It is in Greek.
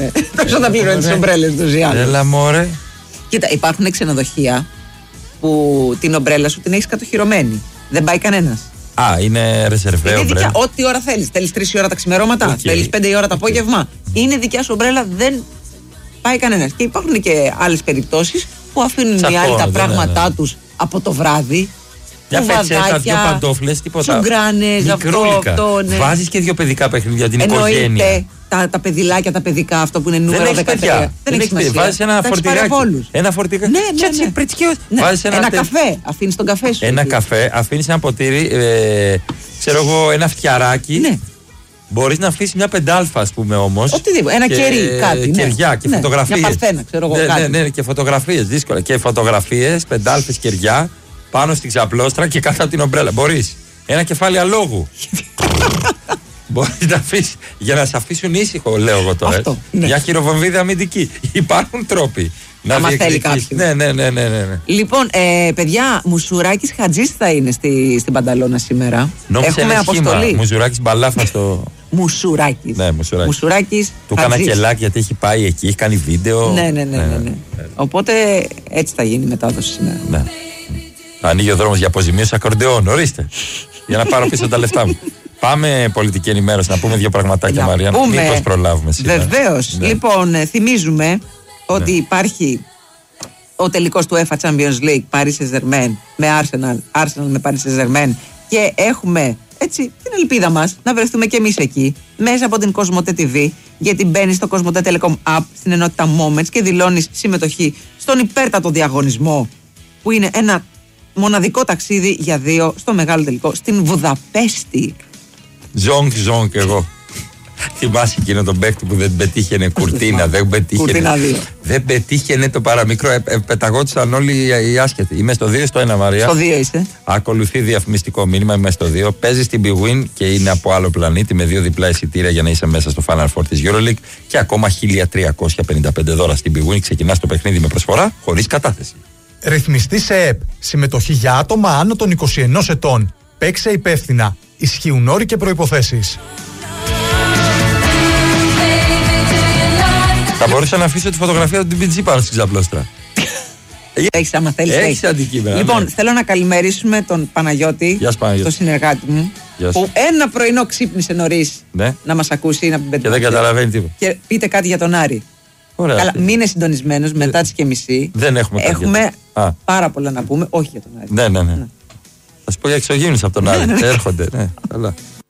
πληρώνουν. Τόσο θα πληρώνουν τις ομπρέλες τους οι άλλοι. Έλα μωρέ. Κοίτα, υπάρχουν ξενοδοχεία που την ομπρέλα σου την έχεις κατοχυρωμένη. Δεν πάει κανένας. Είναι ρεσερβέ ομπρέλα. Ό,τι ώρα θέλεις. Θέλεις 3 ώρα τα ξημερώματα, θέλεις 5 ώρα το απόγευμα. Είναι δικιά σου ομπρέλα, δεν πάει κανένας. Και υπάρχουν και άλλες περιπτώσεις που αφήνουν οι άλλοι τα πράγματά τους από το βράδυ. Μια πετσέτα, 2 παντόφλες, τίποτα. Τσουγκράνες, αυτό. Ναι. Βάζεις και 2 παιδικά παιχνίδια την οικογένεια. Εννοείται τα παιδιλάκια, τα παιδικά, αυτό που είναι νούμερο 13. Δεν έχει σημασία. Βάζεις ένα φορτηγάκι. Ένα φορτηγάκι. Ναι. Ένα καφέ. Αφήνεις τον καφέ σου. Ένα καφέ, αφήνεις ένα ποτήρι, ξέρω εγώ, ένα φτιαράκι. Ναι. Μπορείς να αφήσεις μια 5α, ας πούμε όμως. Οτιδήποτε. Ένα κερί, κάτι. Κεριά και φωτογραφίες. Μια παρθένα, ξέρω εγώ. Κάτι. Ναι, και φωτογραφίες, δύσκολα. Και φωτογραφίες, 5α κεριά πάνω στην ξαπλώστρα και κάτω από την ομπρέλα. Μπορείς. Ένα κεφάλι αλόγου. Μπορείς να αφήσεις. Για να σε αφήσουν ήσυχο, λέω εγώ τώρα. Αυτό, ναι. Μια χειροβομβίδα αμυντική. Υπάρχουν τρόποι. Να θέλει κάποιος. Ναι. Λοιπόν, παιδιά, Μουσουράκης Χατζής θα είναι στην Πανταλώνα σήμερα. Έχουμε αποστολή. Μουσουράκης Μπαλάφα στο. Μουσουράκης. Ναι, Μουσουράκης. Του έκανα κελάκι γιατί έχει πάει εκεί, έχει κάνει βίντεο. Ναι. Οπότε έτσι θα γίνει η μετάδοση σήμερα. Ναι. Ανοίγει ο δρόμος για αποζημίωση ακορντεόν. Ορίστε. Για να πάρω πίσω τα λεφτά μου. Πάμε πολιτική ενημέρωση να πούμε 2 πραγματάκια, Μαριάννα. Μήπως προλάβουμε σήμερα. Βεβαίως. Ναι. Λοιπόν, θυμίζουμε ότι υπάρχει ο τελικός του UEFA Champions League Paris Saint-Germain με Arsenal με Paris Saint-Germain και έχουμε έτσι την ελπίδα μας να βρεθούμε και εμείς εκεί μέσα από την Κοσμοτέ TV, γιατί μπαίνεις στο Κοσμοτέ Telecom App στην ενότητα Moments και δηλώνεις συμμετοχή στον υπέρτατο διαγωνισμό που είναι ένα μοναδικό ταξίδι για 2 στο μεγάλο τελικό στην Βουδαπέστη. Ζόγκ εγώ. Θυμάσαι εκείνο τον παίκτη που δεν πετύχαινε κουρτίνα, δεν πετύχαινε το παραμικρό. Πεταγόντουσαν όλοι οι άσχετοι. Είμαι στο 2 στο 1, Μαρία. Στο 2 είσαι. Ακολουθεί διαφημιστικό μήνυμα, είμαι στο 2. Παίζει στην Big Win και είναι από άλλο πλανήτη με 2 διπλά εισιτήρια για να είσαι μέσα στο Final Four της EuroLeague και ακόμα 1.355 δώρα στην Big Win. Ξεκινάς το παιχνίδι με προσφορά χωρίς κατάθεση. Ρυθμιστή σε ΕΠ. Συμμετοχή για άτομα άνω των 21 ετών. Παίξε υπεύθυνα. Ισχύουν όροι και προϋποθέσεις. Θα μπορούσα να αφήσω τη φωτογραφία του BG πάνω στην ξαπλώστρα. Έχεις, άμα θέλεις. Έχεις αντικείμενα. Λοιπόν, ναι. θέλω να καλημερίσουμε τον Παναγιώτη, τον συνεργάτη μου, που ένα πρωινό ξύπνησε νωρίς να μας ακούσει, να πει. Και δεν καταλαβαίνει τίποτα. Και πείτε κάτι για τον Άρη. Ωραία. Καλά, μην είναι συντονισμένος μετά τις και μισή. Δεν έχουμε πάρα πολλά να πούμε, όχι για τον Άρη. Ναι. Θα σου πω για εξωγήινους από τον Άρη. Έρχονται. Καλά.